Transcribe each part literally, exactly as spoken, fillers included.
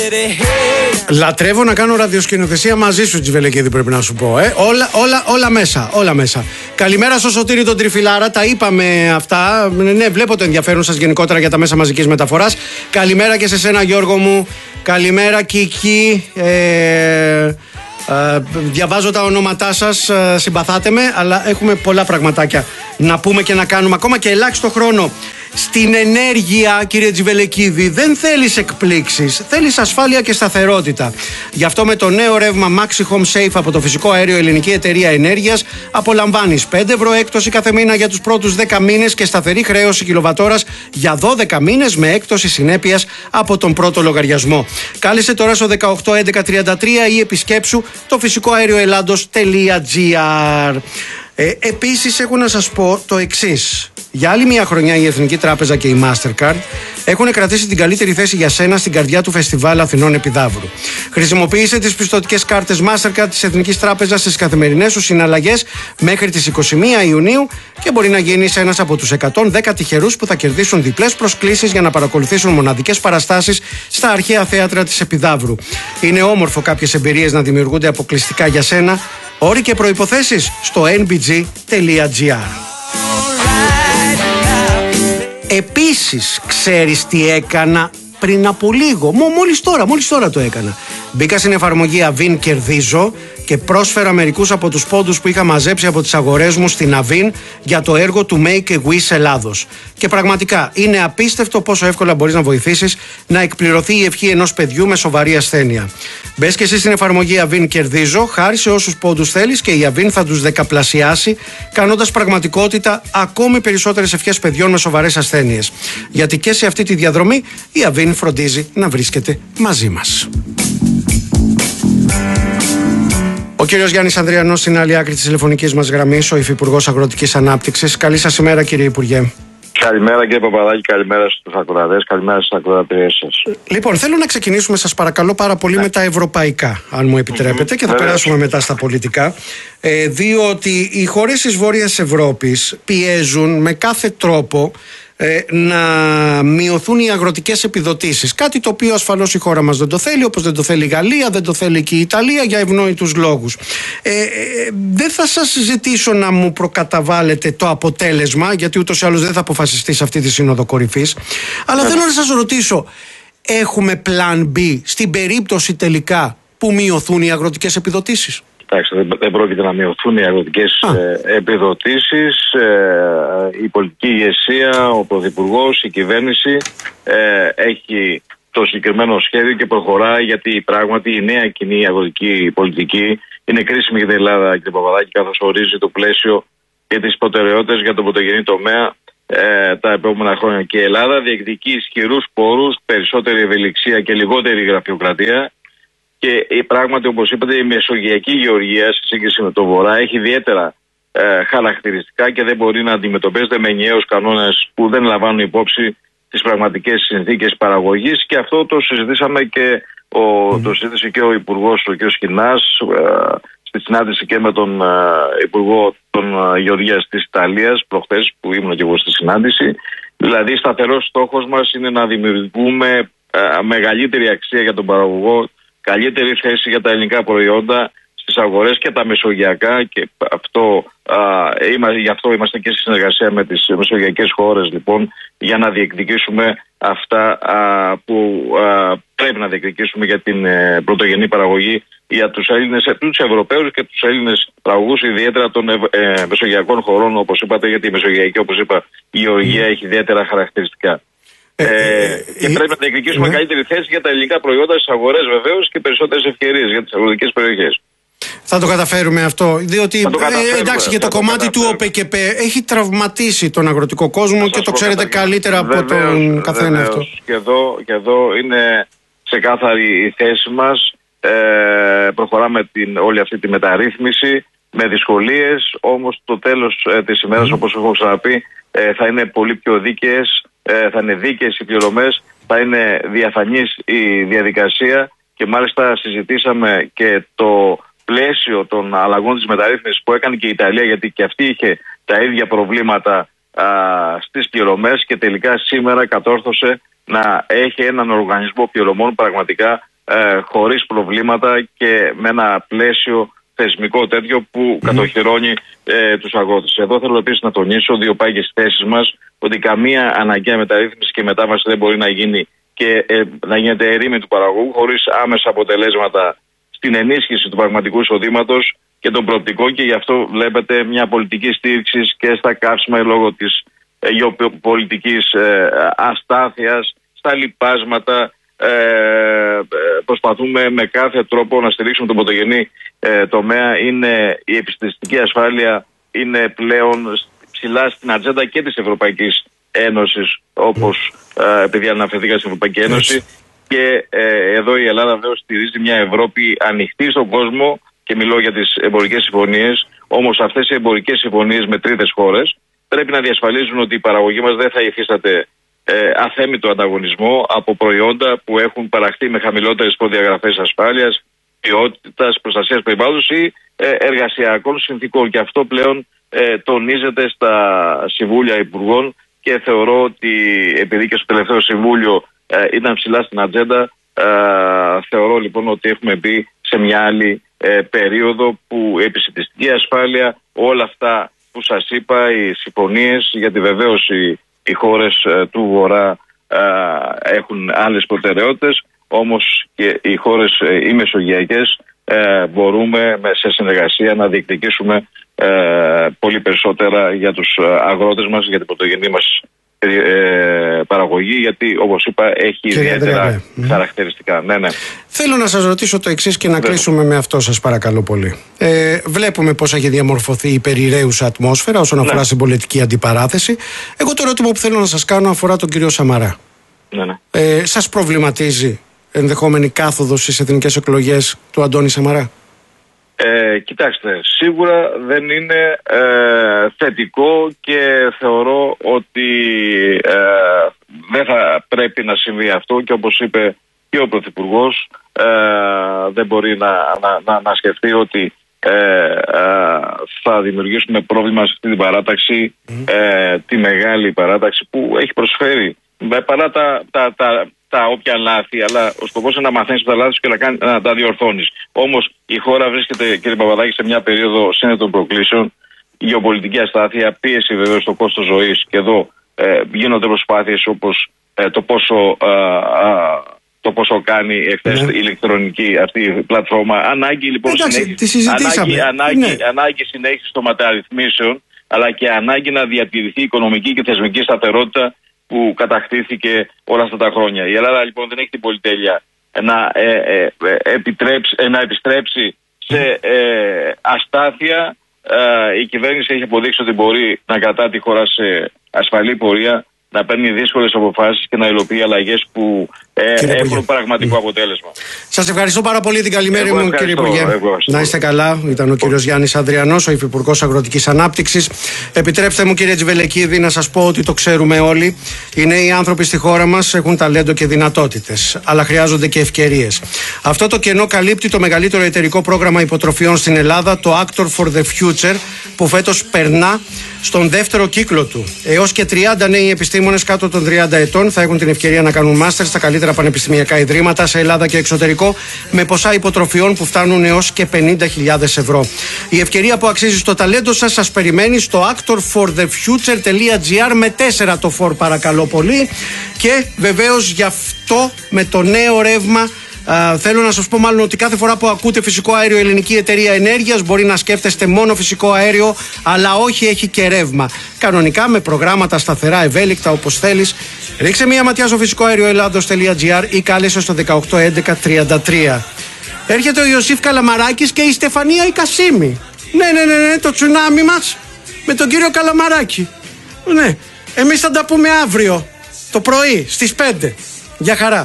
Λατρεύω να κάνω ραδιοσκηνοθεσία μαζί σου, Τζιβελεκίδη, πρέπει να σου πω. Ε. Όλα, όλα, όλα μέσα, όλα μέσα. Καλημέρα στο Σωτήρη τον Τριφυλάρα, τα είπαμε αυτά. Ναι, βλέπω το ενδιαφέρον σας γενικότερα για τα μέσα μαζικής μεταφοράς. Καλημέρα και σε σένα, Γιώργο μου. Καλημέρα, Κίκη. Ε, ε, διαβάζω τα ονόματά σας, ε, συμπαθάτε με, αλλά έχουμε πολλά πραγματάκια να πούμε και να κάνουμε, ακόμα και ελάχιστο χρόνο. Στην ενέργεια, κύριε Τζιβελεκίδη, δεν θέλεις εκπλήξεις, θέλεις ασφάλεια και σταθερότητα. Γι' αυτό με το νέο ρεύμα Maxi Home Safe από το φυσικό αέριο Ελληνική Εταιρεία Ενέργειας απολαμβάνεις πέντε ευρώ έκπτωση κάθε μήνα για τους πρώτους δέκα μήνες και σταθερή χρέωση κιλοβατόρας για δώδεκα μήνες με έκπτωση συνέπειας από τον πρώτο λογαριασμό. Κάλεσε τώρα στο δεκαοκτώ έντεκα τριάντα τρία ή επισκέψου το φυσικό αέριο ελλάδος τελεία τζι άρ. Ε, επίσης έχω να σας πω το εξής. Για άλλη μια χρονιά η Εθνική Τράπεζα και η Mastercard έχουν κρατήσει την καλύτερη θέση για σένα στην καρδιά του Φεστιβάλ Αθηνών Επιδαύρου. Χρησιμοποίησε τις πιστωτικές κάρτες Mastercard της Εθνικής Τράπεζας στις καθημερινές σου συναλλαγές μέχρι τις είκοσι μία Ιουνίου και μπορεί να γίνεις ένας από τους εκατόν δέκα τυχερούς που θα κερδίσουν διπλές προσκλήσεις για να παρακολουθήσουν μοναδικές παραστάσεις στα αρχαία θέατρα της Επιδαύρου. Είναι όμορφο κάποιες εμπειρίες να δημιουργούνται αποκλειστικά για σένα. Όροι και προϋποθέσεις στο εν μπι τζι τελεία τζι άρ. Επίσης, ξέρεις τι έκανα πριν από λίγο? Μ, μόλις τώρα, μόλις τώρα το έκανα. Μπήκα στην εφαρμογή Avin Κερδίζω και πρόσφερα μερικούς από τους πόντους που είχα μαζέψει από τις αγορές μου στην Avin για το έργο του Make a Wish Ελλάδος. Και πραγματικά είναι απίστευτο πόσο εύκολα μπορείς να βοηθήσεις να εκπληρωθεί η ευχή ενός παιδιού με σοβαρή ασθένεια. Μπες και εσύ στην εφαρμογή Avin Κερδίζω, χάρισε όσους πόντους θέλεις και η Avin θα τους δεκαπλασιάσει, κάνοντας πραγματικότητα ακόμη περισσότερες ευχές παιδιών με σοβαρές ασθένειες. Γιατί και σε αυτή τη διαδρομή η Avin φροντίζει να βρίσκεται μαζί μας. Ο κύριος Γιάννης Ανδριανός στην άλλη άκρη της τηλεφωνικής μας γραμμής, ο Υφυπουργός Αγροτικής Ανάπτυξης. Καλή σας ημέρα, κύριε Υπουργέ. Καλημέρα, κύριε Παπαδάκη, καλημέρα στους ακροατές, καλημέρα στις ακροατριές σας. Λοιπόν, θέλω να ξεκινήσουμε, σας παρακαλώ πάρα πολύ, ναι. με τα ευρωπαϊκά, αν μου επιτρέπετε, mm-hmm. και θα Βέβαια. περάσουμε μετά στα πολιτικά. Ε, διότι οι χώρες της Βόρειας Ευρώπης πιέζουν με κάθε τρόπο να μειωθούν οι αγροτικές επιδοτήσεις. Κάτι το οποίο ασφαλώς η χώρα μας δεν το θέλει, όπως δεν το θέλει η Γαλλία, δεν το θέλει και η Ιταλία για ευνόητους λόγους. Ε, ε, δεν θα σας ζητήσω να μου προκαταβάλλετε το αποτέλεσμα, γιατί ούτως ή άλλως δεν θα αποφασιστεί σε αυτή τη σύνοδο κορυφής. Αλλά θέλω να σας ρωτήσω, έχουμε plan B στην περίπτωση τελικά που μειωθούν οι αγροτικές επιδοτήσεις? Εντάξει, δεν πρόκειται να μειωθούν οι αγροτικές ε, επιδοτήσεις. Ε, η πολιτική ηγεσία, ο Πρωθυπουργός, η κυβέρνηση ε, έχει το συγκεκριμένο σχέδιο και προχωράει, γιατί πράγματι η νέα κοινή αγροτική πολιτική είναι κρίσιμη για την Ελλάδα, κύριε Παπαδάκη, καθώς ορίζει το πλαίσιο και τις προτεραιότητες για τον πρωτογενή τομέα ε, τα επόμενα χρόνια. Και η Ελλάδα διεκδικεί ισχυρούς πόρους, περισσότερη ευελιξία και λιγότερη γραφειοκρατία. Και πράγματι, όπως είπατε, η μεσογειακή γεωργία σε σύγκριση με το Βορρά έχει ιδιαίτερα ε, χαρακτηριστικά και δεν μπορεί να αντιμετωπίζεται με ενιαίους κανόνες που δεν λαμβάνουν υπόψη τις πραγματικές συνθήκες παραγωγής. Και αυτό το συζητήσαμε και ο, mm. το συζήτησε και ο Υπουργός, ο κ. Σκινάς, ε, στη συνάντηση και με τον ε, Υπουργό των ε, Γεωργίας της Ιταλίας προχθές, που ήμουν και εγώ στη συνάντηση. Δηλαδή, σταθερός στόχος μας είναι να δημιουργούμε ε, μεγαλύτερη αξία για τον παραγωγό, καλύτερη θέση για τα ελληνικά προϊόντα στις αγορές και τα μεσογειακά, και αυτό, α, είμα, γι' αυτό είμαστε και στη συνεργασία με τις μεσογειακές χώρες, λοιπόν, για να διεκδικήσουμε αυτά α, που α, πρέπει να διεκδικήσουμε για την ε, πρωτογενή παραγωγή για τους Έλληνες, τους Ευρωπαίους και τους Έλληνες παραγωγούς, ιδιαίτερα των ε, ε, μεσογειακών χωρών, όπως είπατε, γιατί η μεσογειακή, όπως είπα, η γεωργία έχει ιδιαίτερα χαρακτηριστικά. Ε, ε, και ε, πρέπει να διεκδικήσουμε ε, καλύτερη θέση για τα ελληνικά προϊόντα στις αγορές, βεβαίως, και περισσότερες ευκαιρίες για τις αγροτικές περιοχές. Θα το καταφέρουμε αυτό, διότι ε, εντάξει, και το, το κομμάτι του ΟΠΕΚΕΠ έχει τραυματίσει τον αγροτικό κόσμο και το ξέρετε καλύτερα βεβαίως, από τον καθένα βεβαίως, αυτό. Και εδώ, και εδώ είναι ξεκάθαρη η θέση μας. Ε, προχωράμε την, όλη αυτή τη μεταρρύθμιση με δυσκολίες, όμως το τέλος ε, της ημέρας, mm. όπως έχω ξαναπεί, ε, θα είναι πολύ πιο δίκαιες. Θα είναι δίκαιες οι πληρωμές, θα είναι διαφανής η διαδικασία, και μάλιστα συζητήσαμε και το πλαίσιο των αλλαγών της μεταρρύθμισης που έκανε και η Ιταλία, γιατί και αυτή είχε τα ίδια προβλήματα α, στις πληρωμές, και τελικά σήμερα κατόρθωσε να έχει έναν οργανισμό πληρωμών πραγματικά ε, χωρίς προβλήματα και με ένα πλαίσιο θεσμικό τέτοιο που mm. κατοχυρώνει ε, τους αγρότες. Εδώ θέλω επίσης να τονίσω δύο πάγιες θέσεις μας, ότι καμία αναγκαία μεταρρύθμιση και μετάβαση δεν μπορεί να γίνει και ε, να γίνεται ερήμη του παραγωγού χωρίς άμεσα αποτελέσματα στην ενίσχυση του πραγματικού εισοδήματος και των προοπτικών, και γι' αυτό βλέπετε μια πολιτική στήριξη και στα καύσιμα λόγω της ε, γεωπολιτικής ε, αστάθειας, στα λιπάσματα. Ε, προσπαθούμε με κάθε τρόπο να στηρίξουμε τον πρωτογενή ε, τομέα. Είναι, η επιστημιστική ασφάλεια είναι πλέον ψηλά στην ατζέντα και της Ευρωπαϊκής Ένωσης, όπως ε, επειδή αναφερθήκα στην Ευρωπαϊκή Ένωση, και ε, εδώ η Ελλάδα βέβαια στηρίζει μια Ευρώπη ανοιχτή στον κόσμο, και μιλώ για τις εμπορικές συμφωνίες. Όμως αυτές οι εμπορικές συμφωνίες με τρίτες χώρες πρέπει να διασφαλίζουν ότι η παραγωγή μας δεν θα υφίσταται Ε, αθέμητο ανταγωνισμό από προϊόντα που έχουν παραχθεί με χαμηλότερες προδιαγραφές ασφάλειας, ποιότητας, προστασίας περιβάλλοντος ή ε, εργασιακών συνθήκων. Και αυτό πλέον ε, τονίζεται στα Συμβούλια Υπουργών, και θεωρώ ότι επειδή και στο τελευταίο Συμβούλιο ε, ήταν ψηλά στην ατζέντα, ε, θεωρώ λοιπόν ότι έχουμε μπει σε μια άλλη ε, περίοδο που η επισιτιστική ασφάλεια, όλα αυτά που σας είπα, οι συμφωνίες, γιατί βεβαίως οι Οι χώρες ε, του Βορρά ε, έχουν άλλες προτεραιότητες, όμως και οι χώρες ε, οι μεσογειακές ε, μπορούμε με, σε συνεργασία να διεκδικήσουμε ε, πολύ περισσότερα για τους αγρότες μας, για την πρωτογενή μας ε, παραγωγή, γιατί όπως είπα έχει Κύριε ιδιαίτερα Αντρέα, χαρακτηριστικά. Ναι, ναι. Θέλω να σας ρωτήσω το εξής και να Βέβαια. κλείσουμε με αυτό, σας παρακαλώ πολύ. Ε, βλέπουμε πώς έχει διαμορφωθεί η περιραίουσα ατμόσφαιρα όσον αφορά ναι. στην πολιτική αντιπαράθεση. Εγώ το ερώτημα που θέλω να σας κάνω αφορά τον κύριο Σαμαρά. Ναι, ναι. Ε, σας προβληματίζει ενδεχόμενη κάθοδος στις εθνικές εκλογές του Αντώνη Σαμαρά? Ε, κοιτάξτε, σίγουρα δεν είναι ε, θετικό, και θεωρώ ότι ε, δεν θα πρέπει να συμβεί αυτό, και όπως είπε και ο Πρωθυπουργός, ε, δεν μπορεί να, να, να, να σκεφτεί ότι ε, ε, θα δημιουργήσουμε πρόβλημα σε αυτή την παράταξη, ε, τη μεγάλη παράταξη που έχει προσφέρει παρά τα, τα, τα, τα όποια λάθη, αλλά ο σκοπός είναι να μαθαίνεις τα λάθη σου και να, κάνει, να τα διορθώνεις. Όμως η χώρα βρίσκεται, κύριε Παπαδάκη, σε μια περίοδο σύνδετων προκλήσεων, γεωπολιτική αστάθεια, πίεση βεβαίως στο κόστος ζωής, και εδώ ε, γίνονται προσπάθειες όπως ε, το, πόσο, ε, ε, το πόσο κάνει εχθές ναι. η ηλεκτρονική αυτή η πλατφόρμα. Ανάγκη λοιπόν συνέχιση, ανάγκη, ανάγκη, ναι. ανάγκη συνέχιση των μεταρρυθμίσεων, αλλά και ανάγκη να διατηρηθεί η οικονομική και θεσμική σταθερότητα που κατακτήθηκε όλα αυτά τα χρόνια. Η Ελλάδα λοιπόν δεν έχει την πολυτέλεια να, ε, ε, επιτρέψει, ε, να επιστρέψει σε ε, αστάθεια. Ε, η κυβέρνηση έχει αποδείξει ότι μπορεί να κρατά τη χώρα σε ασφαλή πορεία, να παίρνει δύσκολες αποφάσεις και να υλοποιεί αλλαγές που ε, έχουν Υπουργέ. πραγματικό αποτέλεσμα. Σας ευχαριστώ πάρα πολύ, την καλημέρα μου, κύριε Υπουργέ. Να είστε καλά. Ήταν ο κύριος Γιάννης Ανδριανός, ο Υφυπουργός Αγροτικής Ανάπτυξης. Επιτρέψτε μου, κύριε Τζιβελεκίδη, να σας πω ότι το ξέρουμε όλοι. Οι νέοι άνθρωποι στη χώρα μας έχουν ταλέντο και δυνατότητες, αλλά χρειάζονται και ευκαιρίες. Αυτό το κενό καλύπτει το μεγαλύτερο εταιρικό πρόγραμμα υποτροφιών στην Ελλάδα, το Actor for the Future, που φέτος περνά στον δεύτερο κύκλο του. Έως και τριάντα νέοι επιστήμονες κάτω των τριάντα ετών θα έχουν την ευκαιρία να κάνουν μάστερ στα καλύτερα πανεπιστημιακά ιδρύματα σε Ελλάδα και εξωτερικό, με ποσά υποτροφιών που φτάνουν έως και πενήντα χιλιάδες ευρώ. Η ευκαιρία που αξίζει στο ταλέντο σας σας περιμένει στο actor for the future dot gr, με τέσσερα το φορ, παρακαλώ πολύ. Και βεβαίως γι' αυτό, με το νέο ρεύμα, Uh, θέλω να σας πω μάλλον ότι κάθε φορά που ακούτε φυσικό αέριο Ελληνική Εταιρεία Ενέργειας, μπορεί να σκέφτεστε μόνο φυσικό αέριο, αλλά όχι, έχει και ρεύμα. Κανονικά, με προγράμματα σταθερά, ευέλικτα, όπως θέλεις. Ρίξε μία ματιά στο φυσικό αέριο ελλάδος τελεία gr ή κάλεσε στο δεκαοκτώ έντεκα τριάντα τρία. Έρχεται ο Ιωσήφ Καλαμαράκης και η Στεφανία η Κασίμη. Ναι, ναι, ναι, ναι, το τσουνάμι μας με τον κύριο Καλαμαράκη. Ναι, εμείς θα τα πούμε αύριο το πρωί στις πέντε. Γεια χαρά.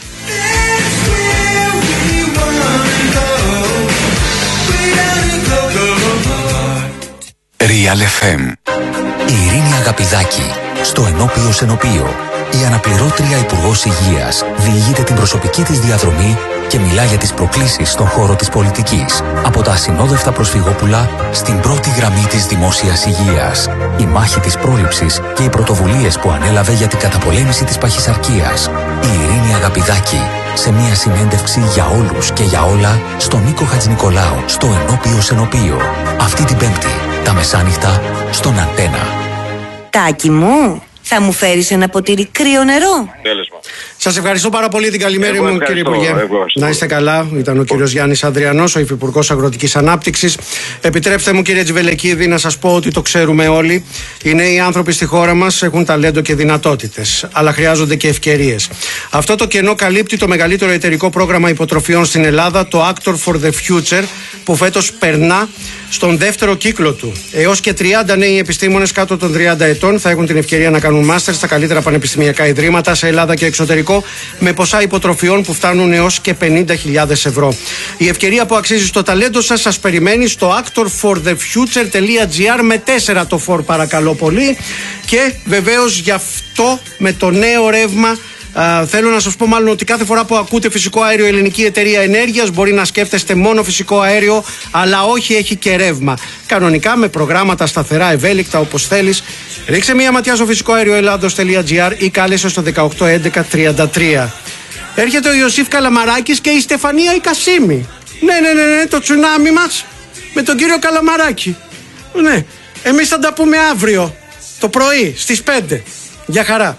Real εφ εμ. Η Ειρήνη Αγαπηδάκη, στο Ενώπιο Σενοπείο. Η αναπληρώτρια Υπουργός Υγείας διηγείται την προσωπική της διαδρομή και μιλά για τις προκλήσεις στον χώρο της πολιτικής. Από τα ασυνόδευτα προσφυγόπουλα στην πρώτη γραμμή της δημόσιας υγείας. Η μάχη της πρόληψης και οι πρωτοβουλίες που ανέλαβε για την καταπολέμηση της παχυσαρκίας. Η Ειρήνη Αγαπηδάκη. σε μια συνέντευξη για όλους και για όλα στον Νίκο Χατζηνικολάου στο Ενώπιος Ενωπείο. Αυτή την Πέμπτη, τα μεσάνυχτα, στον Αντένα. Τάκη μου, θα μου φέρεις ένα ποτήρι κρύο νερό? Τέλεσμα. Σας ευχαριστώ πάρα πολύ, την καλημέρα Εγώ μου, κύριε Υπουργέ. Να είστε καλά. Ήταν ο κύριος Γιάννης Ανδριανός, ο Υφυπουργός Αγροτικής Ανάπτυξης. Επιτρέψτε μου, κύριε Τζιβελεκίδη, να σας πω ότι το ξέρουμε όλοι. Οι νέοι άνθρωποι στη χώρα μας έχουν ταλέντο και δυνατότητες, αλλά χρειάζονται και ευκαιρίες. Αυτό το κενό καλύπτει το μεγαλύτερο εταιρικό πρόγραμμα υποτροφιών στην Ελλάδα, το Actor for the Future, που φέτος περνά στον δεύτερο κύκλο του. Έως και τριάντα νέοι επιστήμονες κάτω των τριάντα ετών θα έχουν την ευκαιρία να κάνουν μάστερ στα καλύτερα πανεπιστημιακά ιδρύματα σε Ελλάδα και εξωτερικό, με ποσά υποτροφιών που φτάνουν έως και πενήντα χιλιάδες ευρώ. Η ευκαιρία που αξίζει στο ταλέντο σας σας περιμένει στο actor for the future dot gr, με τέσσερα το φορ, παρακαλώ πολύ. Και βεβαίως γι' αυτό, με το νέο ρεύμα, Uh, θέλω να σας πω μάλλον ότι κάθε φορά που ακούτε φυσικό αέριο Ελληνική Εταιρεία Ενέργειας, μπορεί να σκέφτεστε μόνο φυσικό αέριο, αλλά όχι, έχει και ρεύμα. Κανονικά, με προγράμματα σταθερά, ευέλικτα, όπως θέλεις. Ρίξε μία ματιά στο φυσικό αέριο ελλάδος τελεία gr ή κάλεσε στο δεκαοκτώ έντεκα τριάντα τρία. Έρχεται ο Ιωσήφ Καλαμαράκης και η Στεφανία η Κασίμη. Ναι, ναι, ναι, ναι, το τσουνάμι μας με τον κύριο Καλαμαράκη. Ναι, εμείς θα τα πούμε αύριο το πρωί στις πέντε. Γεια χαρά.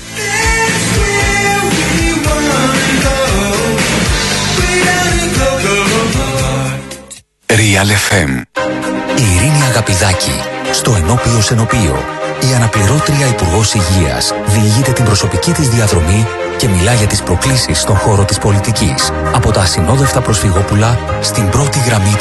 Real εφ εμ. Η Ειρήνη Αγαπηδάκη στο Ενώπιος Ενωπείο. Η αναπληρώτρια Υπουργός Υγείας διηγείται την προσωπική της διαδρομή και μιλά για τις προκλήσεις στον χώρο της πολιτικής. Από τα ασυνόδευτα προσφυγόπουλα στην πρώτη γραμμή